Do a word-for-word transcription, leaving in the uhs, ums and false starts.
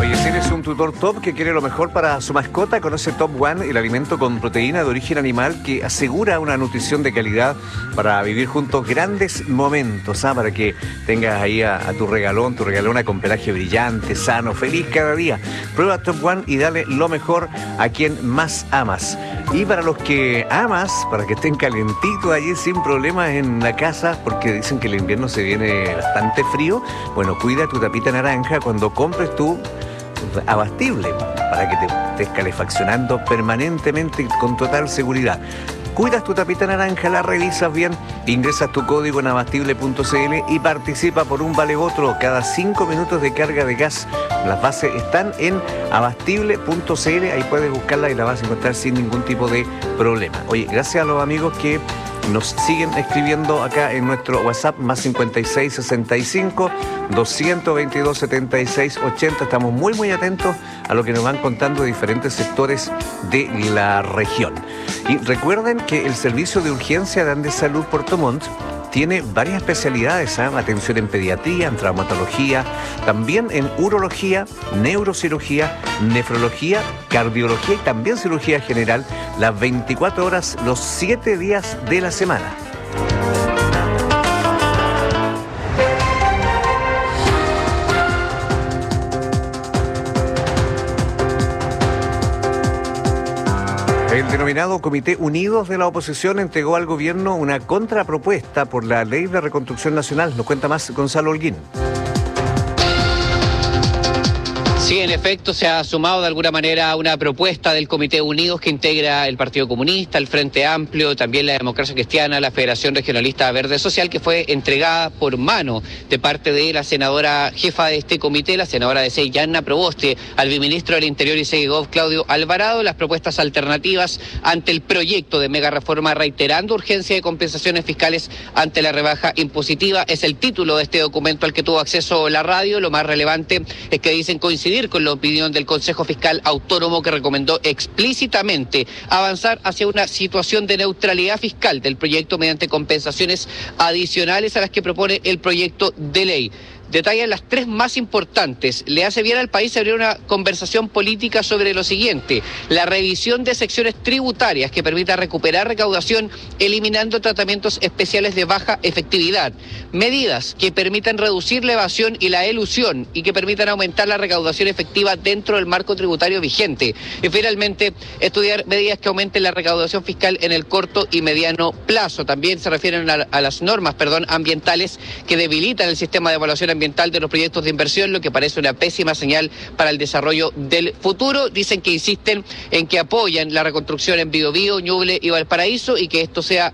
Oye, si eres un tutor top que quiere lo mejor para su mascota, conoce Top One, el alimento con proteína de origen animal que asegura una nutrición de calidad para vivir juntos grandes momentos, ¿ah? Para que tengas ahí a, a tu regalón, tu regalona con pelaje brillante, sano, feliz cada día. Prueba Top One y dale lo mejor a quien más amas. Y para los que amas, para que estén calentitos allí sin problemas en la casa, porque dicen que el invierno se viene bastante frío, bueno, cuida tu tapita naranja cuando compres tu Abastible, para que te estés calefaccionando permanentemente con total seguridad. Cuidas tu tapita naranja, la revisas bien, ingresas tu código en abastible punto c l y participa por un vale otro cada cinco minutos de carga de gas. Las bases están en abastible punto c l, ahí puedes buscarla y la vas a encontrar sin ningún tipo de problema. Oye, gracias a los amigos que nos siguen escribiendo acá en nuestro WhatsApp, más cincuenta y seis, sesenta y cinco, doscientos veintidós, setenta y seis, ochenta. Estamos muy, muy atentos a lo que nos van contando de diferentes sectores de la región. Y recuerden que el servicio de urgencia de Andes Salud Puerto Montt tiene varias especialidades, ¿eh? Atención en pediatría, en traumatología, también en urología, neurocirugía, nefrología, cardiología y también cirugía general, las veinticuatro horas, los siete días de la semana. El denominado Comité Unidos de la Oposición entregó al gobierno una contrapropuesta por la Ley de Reconstrucción Nacional. Nos cuenta más Gonzalo Holguín. Sí, en efecto, se ha sumado de alguna manera a una propuesta del Comité Unidos que integra el Partido Comunista, el Frente Amplio, también la Democracia Cristiana, la Federación Regionalista Verde Social, que fue entregada por mano de parte de la senadora jefa de este comité, la senadora de Sey, Yanna Proboste, al viceministro del Interior y Segov, Claudio Alvarado, las propuestas alternativas ante el proyecto de mega reforma, reiterando urgencia de compensaciones fiscales ante la rebaja impositiva. Es el título de este documento al que tuvo acceso la radio. Lo más relevante es que dicen coincidir con la opinión del Consejo Fiscal Autónomo, que recomendó explícitamente avanzar hacia una situación de neutralidad fiscal del proyecto mediante compensaciones adicionales a las que propone el proyecto de ley. Detallan las tres más importantes. Le hace bien al país abrir una conversación política sobre lo siguiente: la revisión de secciones tributarias que permita recuperar recaudación eliminando tratamientos especiales de baja efectividad, medidas que permitan reducir la evasión y la elusión y que permitan aumentar la recaudación efectiva dentro del marco tributario vigente, y finalmente estudiar medidas que aumenten la recaudación fiscal en el corto y mediano plazo. También se refieren a, a las normas, perdón, ambientales que debilitan el sistema de evaluación ambiental de los proyectos de inversión, lo que parece una pésima señal para el desarrollo del futuro. Dicen que insisten en que apoyan la reconstrucción en Biobío, Ñuble y Valparaíso y que esto sea